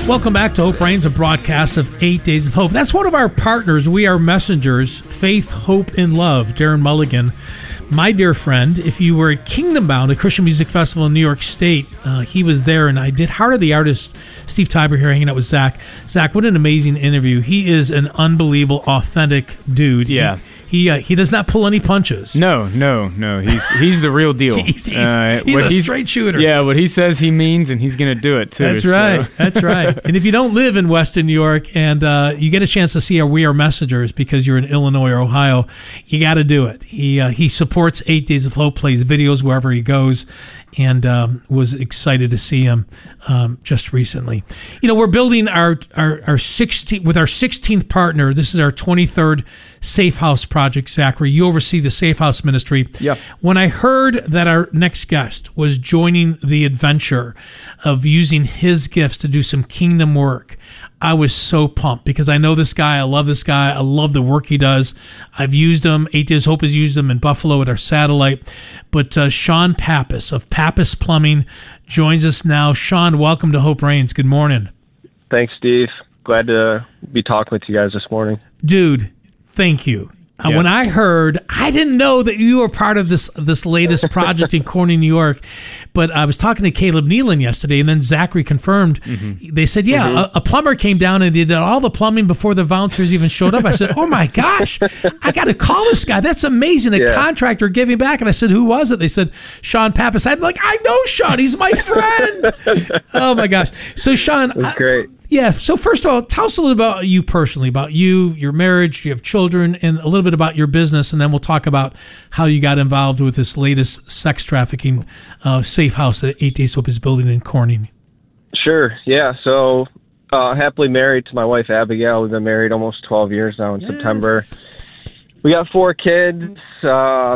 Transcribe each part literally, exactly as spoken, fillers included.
Welcome back to Hope Reigns, a broadcast of Eight Days of Hope. That's one of our partners. We are messengers, Faith, Hope, and Love. Darren Mulligan, my dear friend. If you were at Kingdom Bound, a Christian music festival in New York State, uh, he was there, and I did Heart of the Artist. Steve Tiber here hanging out with Zach. Zach, what an amazing interview. He is an unbelievable, authentic dude. Yeah. He, He uh, he does not pull any punches. No, no, no. He's he's the real deal. he's he's, uh, he's what a he's, straight shooter. Yeah, what he says he means, and he's going to do it too. That's so. right. That's right. And if you don't live in Western New York and uh, you get a chance to see our We Are Messengers because you're in Illinois or Ohio, you got to do it. He uh, he supports Eight Days of Hope, plays videos wherever he goes, and um, was excited to see him um, just recently. You know, we're building our our our sixteenth with our sixteenth partner. This is our twenty-third Safe House project. Zachary, you oversee the Safe House ministry. Yeah. When I heard that our next guest was joining the adventure of using his gifts to do some kingdom work, I was so pumped because I know this guy. I love this guy. I love the work he does. I've used him. Eight Days Hope has used him in Buffalo at our satellite. But uh, Sean Pappas of Pappas Plumbing joins us now. Sean, welcome to Hope Reigns. Good morning. Thanks, Steve. Glad to be talking with you guys this morning. Dude, thank you. Uh, Yes. When I heard, I didn't know that you were part of this this latest project in Corning, New York, but I was talking to Caleb Nealon yesterday, and then Zachary confirmed. Mm-hmm. They said, yeah, Mm-hmm. a, a plumber came down and they did all the plumbing before the vouchers even showed up. I said, oh my gosh, I got to call this guy. That's amazing. A Yeah. contractor giving back. And I said, who was it? They said, Sean Pappas. I'm like, I know Sean. He's my friend. Oh my gosh. So Sean, That's I- great. yeah. So first of all, tell us a little about you personally, about you, your marriage, you have children, and a little bit about your business, and then we'll talk about how you got involved with this latest sex trafficking uh, safe house that Eight Days Hope is building in Corning. Sure. Yeah. So, uh, happily married to my wife, Abigail. We've been married almost twelve years now in September. We got four kids, uh,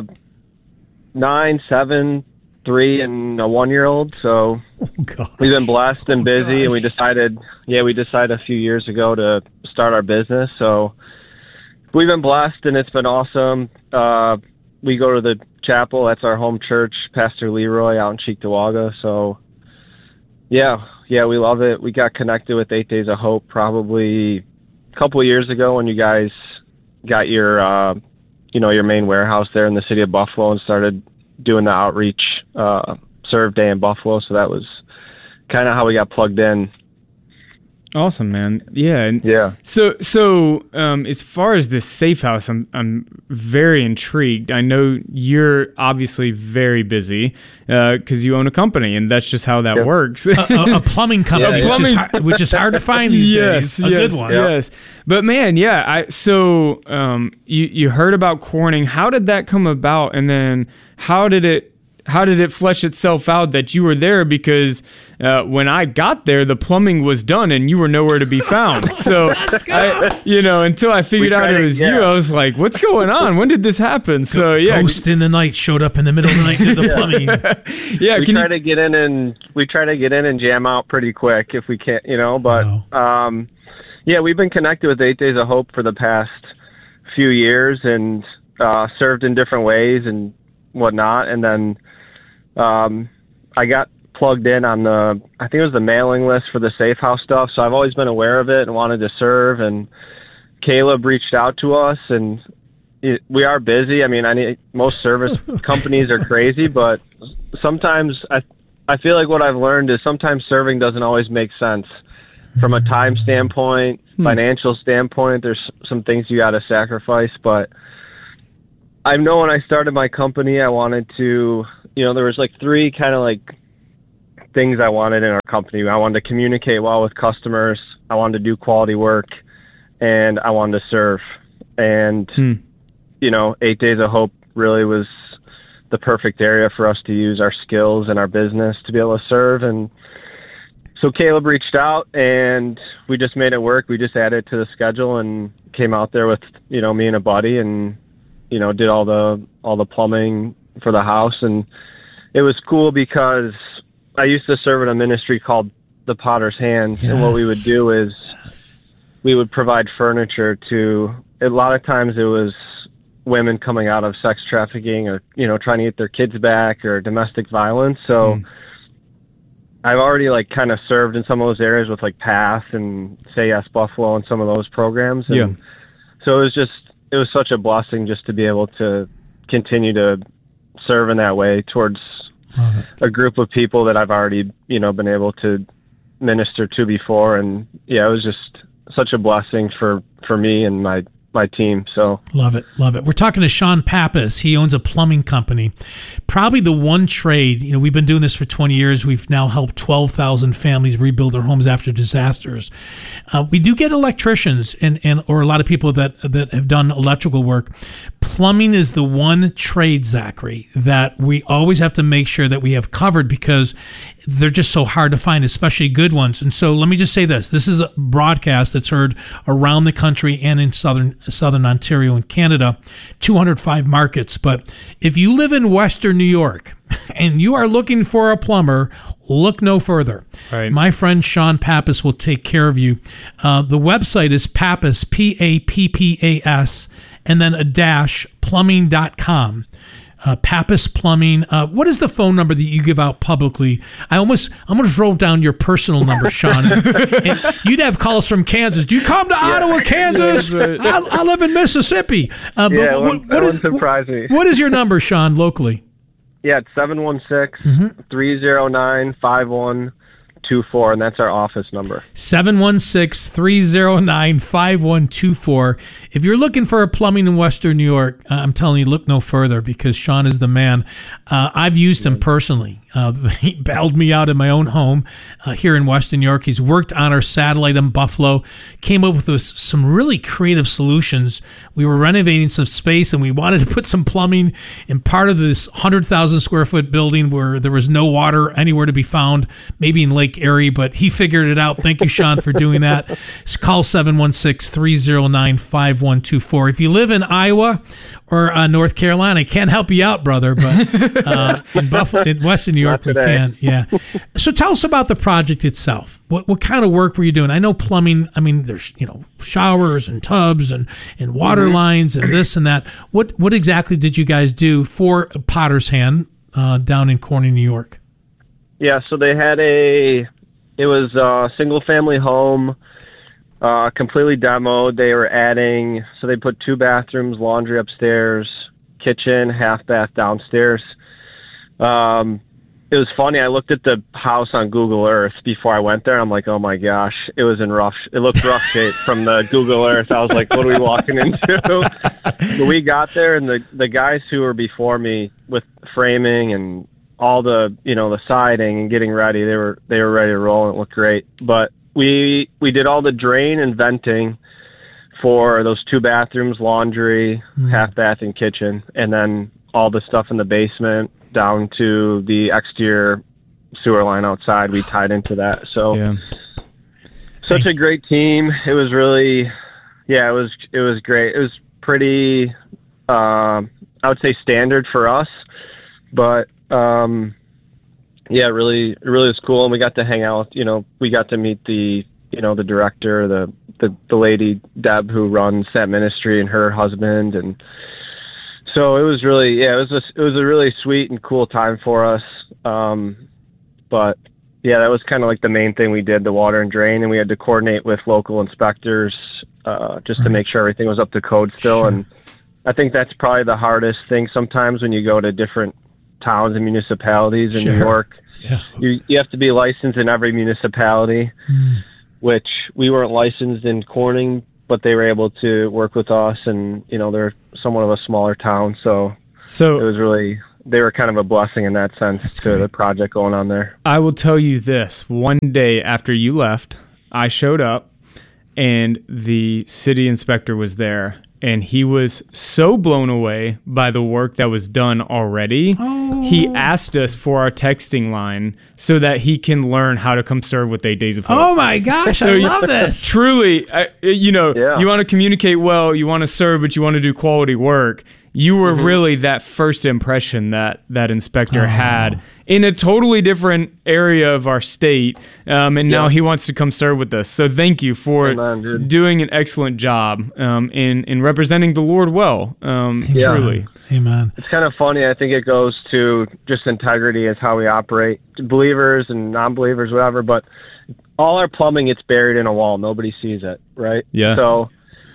nine, seven, three, and a one-year-old. So Oh, God. we've been blessed and Oh, busy, and we gosh. decided, yeah, we decided a few years ago to start our business. So we've been blessed, and it's been awesome. Uh, we go to the chapel. That's our home church, Pastor Leroy out in Cheektowaga. So, yeah, yeah, we love it. We got connected with Eight Days of Hope probably a couple of years ago when you guys got your, uh, you know, your main warehouse there in the city of Buffalo and started doing the outreach uh, serve day in Buffalo. So that was kind of how we got plugged in. Awesome, man. Yeah. And Yeah. So, so um, as far as this safe house, I'm I'm very intrigued. I know you're obviously very busy because you own a company, and that's just how that Yeah. works. a, a, a plumbing company, Yeah, yeah. Which, is hard, which is hard to find these yes, days. A yes, good one. Yes, but man, yeah. I so um, you you heard about Corning. How did that come about, and then how did it? How did it flesh itself out that you were there? Because uh, when I got there, the plumbing was done and you were nowhere to be found. So, I, you know, until I figured out tried it to- was you, yeah. I was like, "What's going on? When did this happen?" So, yeah, Ghost in the night showed up in the middle of the night to the plumbing. yeah. we Can try you? to get in and we try to get in and jam out pretty quick if we can, you know. But um, yeah, we've been connected with Eight Days of Hope for the past few years and uh, served in different ways and whatnot. And then um, I got plugged in on the, I think it was the mailing list for the Safe House stuff. So I've always been aware of it and wanted to serve. And Caleb reached out to us, and it, we are busy. I mean, I need, most service companies are crazy, but sometimes I I feel like what I've learned is sometimes serving doesn't always make sense from a time standpoint, financial standpoint. There's some things you got to sacrifice, but I know when I started my company, I wanted to, you know, there was like three kind of like things I wanted in our company. I wanted to communicate well with customers, I wanted to do quality work, and I wanted to serve. And Hmm. you know, Eight Days of Hope really was the perfect area for us to use our skills and our business to be able to serve. And so Caleb reached out, and we just made it work. We just added to the schedule and came out there with, you know, me and a buddy, and, you know, did all the, all the plumbing for the house. And it was cool because I used to serve in a ministry called the Potter's Hands. Yes. And what we would do is we would provide furniture to, a lot of times it was women coming out of sex trafficking or, you know, trying to get their kids back or domestic violence. So Mm. I've already like kind of served in some of those areas with like Path and Say Yes Buffalo and some of those programs. And yeah. So it was just, it was such a blessing just to be able to continue to serve in that way towards a group of people that I've already, you know, been able to minister to before. And yeah, it was just such a blessing for, for me and my, my team. So love it. Love it. We're talking to Sean Pappas. He owns a plumbing company. Probably the one trade, you know, we've been doing this for twenty years. We've now helped twelve thousand families rebuild their homes after disasters. Uh, we do get electricians and, and, or a lot of people that, that have done electrical work. Plumbing is the one trade, Zachary, that we always have to make sure that we have covered because they're just so hard to find, especially good ones. And so let me just say this. This is a broadcast that's heard around the country and in southern southern Ontario and Canada, two hundred five markets. But if you live in Western New York and you are looking for a plumber, look no further. Right. My friend Sean Pappas will take care of you. Uh, the website is Pappas, P A P P A S, and then a dash plumbing dot com. Uh, Pappas Plumbing. Uh, what is the phone number that you give out publicly? I almost, I almost wrote down your personal number, Sean. And you'd have calls from Kansas. Do you come to yeah. Ottawa, Kansas? Yeah, right. I, I live in Mississippi. Uh, but yeah, what, that what wouldn't is, surprise me. What is your number, Sean, locally? Yeah, it's seven one six, three zero nine, five one two four, and that's our office number. seven one six, three zero nine, five one two four. If you're looking for a plumbing in Western New York, uh, I'm telling you, look no further because Sean is the man. Uh, I've used him personally. Uh, he bailed me out in my own home uh, here in Western New York. He's worked on our satellite in Buffalo, came up with this, some really creative solutions. We were renovating some space and we wanted to put some plumbing in part of this one hundred thousand square foot building where there was no water anywhere to be found, maybe in Lake Erie, but he figured it out. Thank you, Sean, for doing that. Call seven one six, three zero nine, five one two four. If you live in Iowa or uh, North Carolina, I can't help you out, brother, but uh, in Buffalo, in Western New York, we can. Yeah. So tell us about the project itself. What what kind of work were you doing? I know plumbing. I mean, there's you know showers and tubs and, and water mm-hmm. lines and this and that. What what exactly did you guys do for Potter's Hand uh, down in Corning, New York? Yeah, so they had a, it was a single-family home, uh, completely demoed. They were adding, so they put two bathrooms, laundry upstairs, kitchen, half bath downstairs. Um, it was funny. I looked at the house on Google Earth before I went there. I'm like, oh my gosh, it was in rough. It looked rough shape from the Google Earth. I was like, what are we walking into? But we got there, and the the guys who were before me with framing and all the, you know, the siding and getting ready, they were they were ready to roll, and it looked great. But we we did all the drain and venting for those two bathrooms, laundry, mm. half bath, and kitchen, and then all the stuff in the basement down to the exterior sewer line outside. We tied into that. So yeah. such a great team. It was really, yeah, it was it was great. It was pretty, uh, I would say, standard for us, but um, yeah, really, it really was cool. And we got to hang out. You know, we got to meet the, you know, the director, the the, the lady Deb who runs that ministry, and her husband, and so it was really, yeah, it was a, it was a really sweet and cool time for us. Um, but yeah, that was kind of like the main thing we did, the water and drain, and we had to coordinate with local inspectors uh, just right. to make sure everything was up to code still. Sure. And I think that's probably the hardest thing sometimes when you go to different towns and municipalities in sure. New York. Yeah. You you have to be licensed in every municipality, mm. which we weren't licensed in Corning, but they were able to work with us, and you know they're somewhat of a smaller town, so so it was really, they were kind of a blessing in that sense to great. the project going on there. I will tell you this: one day after you left, I showed up, and the city inspector was there. And he was so blown away by the work that was done already. Oh. He asked us for our texting line so that he can learn how to come serve with Eight Days of Hope. Oh my gosh, so I love this. Truly, I, you know, yeah. you want to communicate well, you want to serve, but you want to do quality work. You were mm-hmm. really that first impression that that inspector oh. had. in a totally different area of our state, um, and yeah. now he wants to come serve with us. So thank you for Amen, doing an excellent job um, in in representing the Lord well. Um, yeah. Truly, Amen. It's kind of funny. I think it goes to just integrity as how we operate, believers and non-believers, whatever. But all our plumbing gets buried in a wall. Nobody sees it, right? Yeah. So.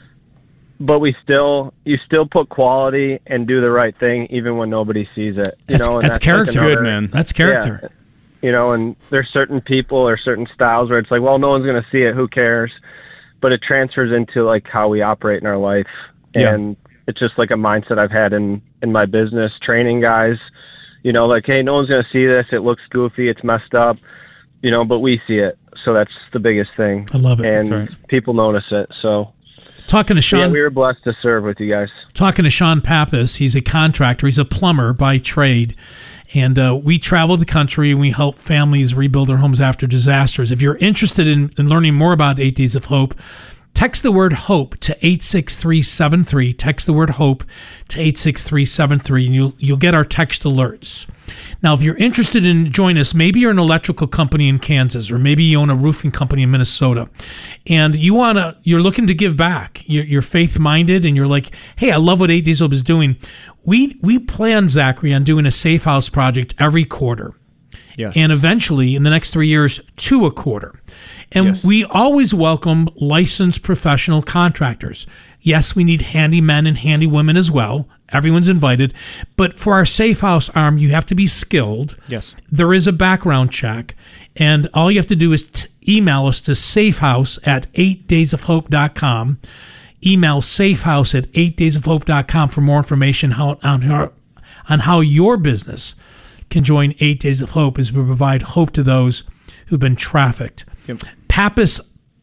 But we still, you still put quality and do the right thing, even when nobody sees it. You that's know, and that's, that's character, like another, good man. That's character. Yeah, you know, and there's certain people or certain styles where it's like, well, no one's going to see it. Who cares? But it transfers into like how we operate in our life, and yeah. it's just like a mindset I've had in in my business, training guys. You know, like, hey, no one's going to see this. It looks goofy. It's messed up. You know, but we see it, so that's the biggest thing. I love it. And that's right. people notice it, so. Talking to Sean, yeah, we were blessed to serve with you guys. Talking to Sean Pappas, he's a contractor. He's a plumber by trade, and uh, we travel the country and we help families rebuild their homes after disasters. If you're interested in, in learning more about Eight Days of Hope, text the word HOPE to eight six three seven three. Text the word HOPE to eight six three seven three, and you'll you'll get our text alerts. Now, if you're interested in joining us, maybe you're an electrical company in Kansas, or maybe you own a roofing company in Minnesota, and you wanna you're looking to give back. You're, you're faith minded, and you're like, hey, I love what Eight Days of Hope is doing. We we plan, Zachary, on doing a safe house project every quarter. Yes. And eventually, in the next three years, two a quarter. And yes. we always welcome licensed professional contractors. Yes, we need handymen and handy women as well. Everyone's invited. But for our safe house arm, you have to be skilled. Yes. There is a background check. And all you have to do is t- email us to safehouse at eight days of hope dot com. Email safehouse at eight days of hope dot com for more information how, on, how, on how your business can join Eight Days of Hope as we provide hope to those who've been trafficked. Yep. Pappas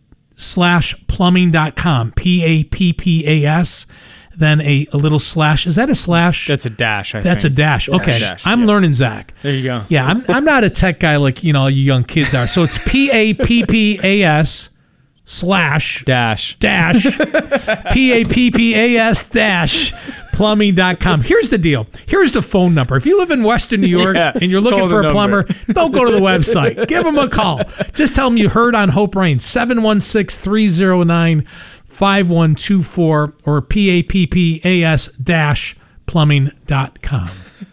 slash plumbing dot com, P A P P A S, then a, a little slash. Is that a slash? That's a dash, I That's think. a dash. Okay. A dash, I'm yes. learning, Zach. There you go. Yeah, I'm I'm not a tech guy like, you know, all you young kids are. So it's P A P P A S slash dash dash P A P P A S dash plumbing dot com. Here's the deal. Here's the phone number. If you live in Western New York yeah, and you're looking for a plumber, don't go to the website. Give them a call. Just tell them you heard on Hope Reigns, seven one six, three zero nine, five one two four or P A P P A S dash plumbing dot com.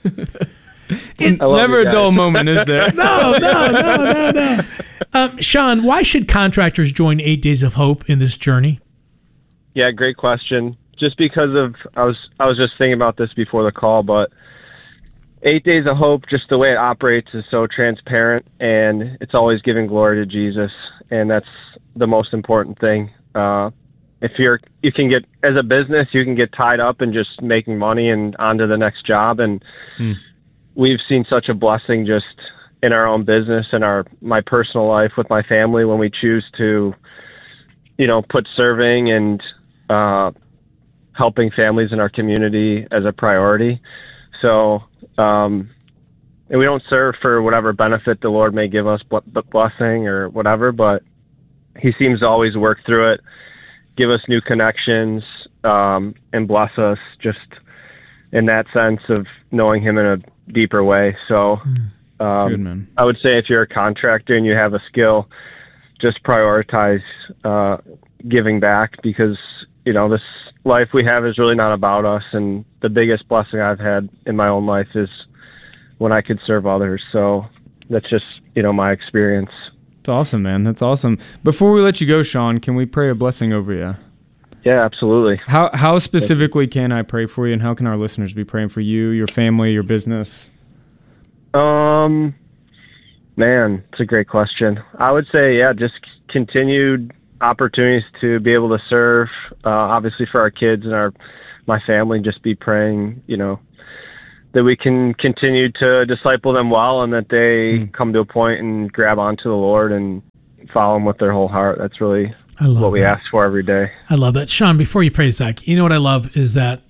It's never a dull moment, is there? No, no, no, no, no. Um, Sean, why should contractors join Eight Days of Hope in this journey? Yeah, great question. Just because of, I was I was just thinking about this before the call, but Eight Days of Hope, just the way it operates is so transparent, and it's always giving glory to Jesus, and that's the most important thing. Uh, if you're, you can get, as a business, you can get tied up in just making money and on to the next job, and hmm. we've seen such a blessing just in our own business and our my personal life with my family when we choose to, you know, put serving and uh, helping families in our community as a priority. So, um, and we don't serve for whatever benefit the Lord may give us, but blessing or whatever, but He seems to always work through it, give us new connections, um, and bless us just in that sense of knowing Him in a deeper way. So, um, good, man. I would say if you're a contractor and you have a skill, just prioritize uh, giving back, because, you know, this life we have is really not about us. And the biggest blessing I've had in my own life is when I could serve others. So that's just, you know, my experience. That's awesome, man. That's awesome. Before we let you go, Sean, can we pray a blessing over you? Yeah, absolutely. How how specifically can I pray for you, and how can our listeners be praying for you, your family, your business? Um, man, it's a great question. I would say, yeah, just continued opportunities to be able to serve, uh, obviously for our kids and our my family, just be praying, you know, that we can continue to disciple them well, and that they mm. come to a point and grab onto the Lord and follow Him with their whole heart. That's really I love what we that. ask for every day. I love that. Sean, before you pray, Zach, you know what I love is that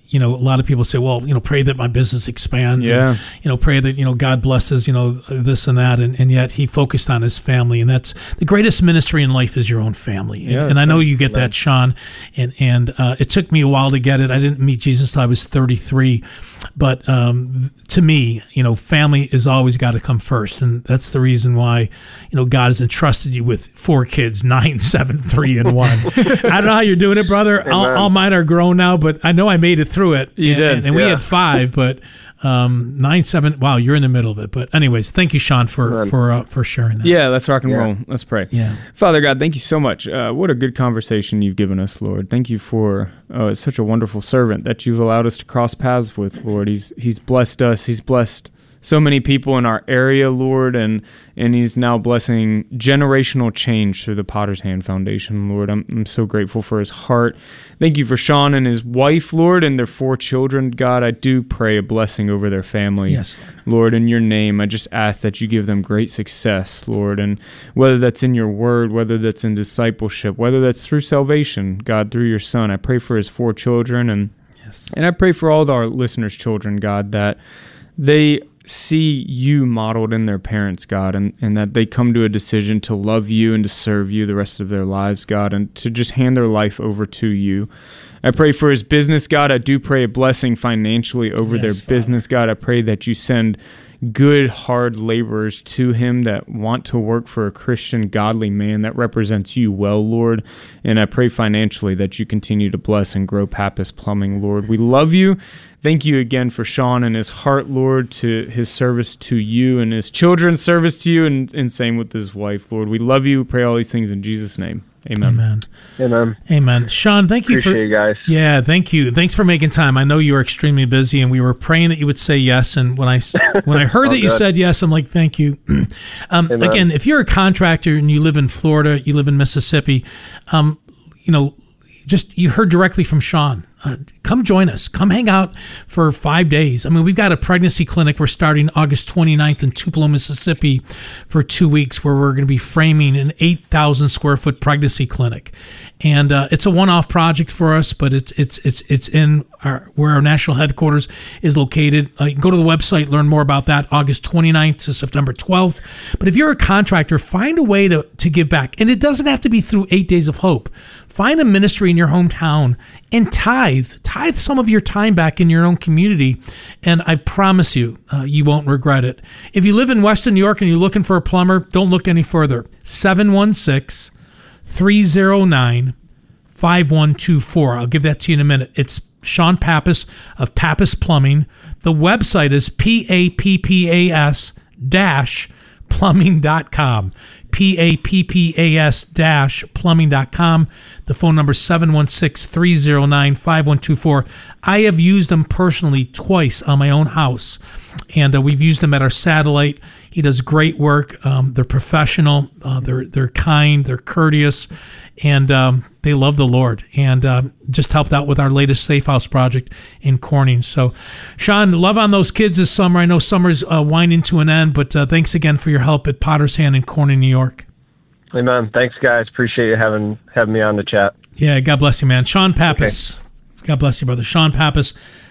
you know, a lot of people say, well, you know, pray that my business expands. Yeah. And, you know, pray that, you know, God blesses, you know, this and that. And, and yet he focused on his family. And that's the greatest ministry in life is your own family. And, Yeah, and I know right. you get that, Sean. And, and uh, it took me a while to get it. I didn't meet Jesus till I was thirty-three. But um, to me, you know, family has always got to come first. And that's the reason why, you know, God has entrusted you with four kids, nine, seven, three, and one. I don't know how you're doing it, brother. All, all mine are grown now, but I know I made it through it. You and, did. And, and we Yeah. had five, but um, nine, seven. Wow, you're in the middle of it. But anyways, thank you, Sean, for Amen. for uh, for sharing that. Yeah, let's rock and Yeah. roll. Let's pray. Yeah. Father God, thank you so much. Uh, what a good conversation you've given us, Lord. Thank you for uh, such a wonderful servant that you've allowed us to cross paths with, Lord. He's he's blessed us. He's blessed so many people in our area, Lord, and and he's now blessing generational change through the Potter's Hand Foundation, Lord. I'm, I'm so grateful for his heart. Thank you for Sean and his wife, Lord, and their four children. God, I do pray a blessing over their family. Yes. Lord, in your name, I just ask that you give them great success, Lord, and whether that's in your word, whether that's in discipleship, whether that's through salvation, God, through your son, I pray for his four children, and Yes. and I pray for all of our listeners' children, God, that they see you modeled in their parents, God, and, and that they come to a decision to love you and to serve you the rest of their lives, God, and to just hand their life over to you. I pray for his business, God. I do pray a blessing financially over Yes, their Father. business, God. I pray that you send good, hard laborers to him that want to work for a Christian, godly man that represents you well, Lord. And I pray financially that you continue to bless and grow Pappas Plumbing, Lord. We love you. Thank you again for Sean and his heart, Lord, to his service to you and his children's service to you, and, and same with his wife, Lord. We love you. We pray all these things in Jesus' name. Amen. Amen. Amen. Amen. Sean, thank you Appreciate for you guys. Yeah, thank you. Thanks for making time. I know you were extremely busy, and we were praying that you would say yes. And when I when I heard All that you good. said yes, I'm like, thank you. um, Amen. again, if you're a contractor and you live in Florida, you live in Mississippi, um, you know, just you heard directly from Sean. Uh, come join us. Come hang out for five days. I mean, we've got a pregnancy clinic. We're starting August twenty-ninth in Tupelo, Mississippi for two weeks where we're going to be framing an eight thousand square foot pregnancy clinic. And uh, it's a one-off project for us, but it's it's it's it's in our, where our national headquarters is located. Uh, you can go to the website, learn more about that, August twenty-ninth to September twelfth. But if you're a contractor, find a way to, to give back. And it doesn't have to be through Eight Days of Hope. Find a ministry in your hometown and tithe. Tithe some of your time back in your own community, and I promise you, uh, you won't regret it. If you live in Western New York and you're looking for a plumber, don't look any further. seven one six, three oh nine, five one two four. I'll give that to you in a minute. It's Sean Pappas of Pappas Plumbing. The website is P A P P A S dash plumbing dot com. P A P P A S dash plumbing dot com. The phone number is seven one six, three oh nine, five one two four. I have used them personally twice on my own house, and uh, we've used them at our satellite. He does great work. Um, they're professional. Uh, they're they're kind. They're courteous, and um, they love the Lord. And um, just helped out with our latest Safe House project in Corning. So, Sean, love on those kids this summer. I know summer's uh, winding to an end, but uh, thanks again for your help at Potter's Hand in Corning, New York. Amen. Thanks, guys. Appreciate you having having me on the chat. Yeah, God bless you, man. Sean Pappas. Okay. God bless you, brother. Sean Pappas.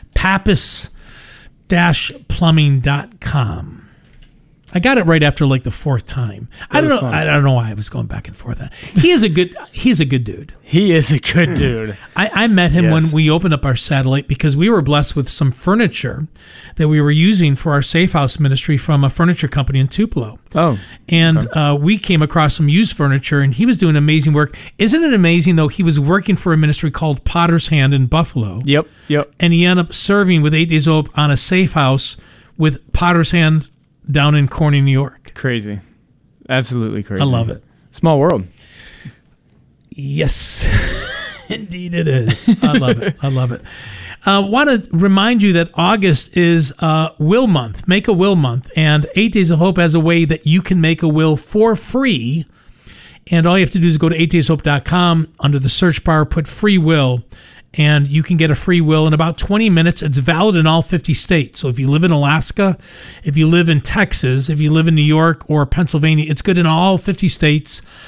Pappas dash plumbing dot com. I got it right after like the fourth time. I don't know. fun. I don't know why I was going back and forth. He is a good. He's a good dude. He is a good dude. I, I met him Yes. when we opened up our satellite because we were blessed with some furniture that we were using for our Safe House ministry from a furniture company in Tupelo. Oh, And uh, we came across some used furniture, and he was doing amazing work. Isn't it amazing, though? He was working for a ministry called Potter's Hand in Buffalo. yep, yep. And he ended up serving with Eight Days Hope on a Safe House with Potter's Hand down in Corning, New York. Crazy. Absolutely crazy. I love it. Small world. Yes, indeed it is. I love it. I love it. I uh, want to remind you that August is uh, Will Month, Make a Will Month, and Eight Days of Hope has a way that you can make a will for free. And all you have to do is go to eight days hope dot com, under the search bar, put free will, and you can get a free will in about twenty minutes. It's valid in all fifty states. So if you live in Alaska, if you live in Texas, if you live in New York or Pennsylvania, it's good in all fifty states.